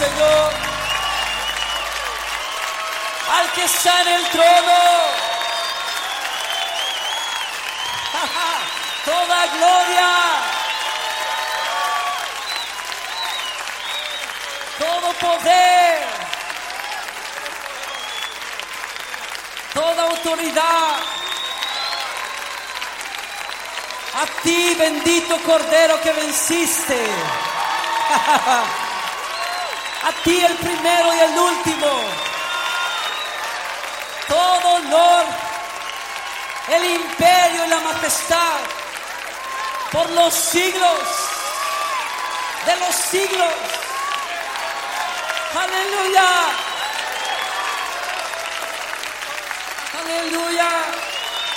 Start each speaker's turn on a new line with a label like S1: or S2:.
S1: Señor, al que está en el trono. Toda gloria, todo poder, toda autoridad, a ti, bendito Cordero que venciste, a ti el primero y el último, todo honor, el imperio y la majestad, por los siglos de los siglos. Aleluya. Aleluya.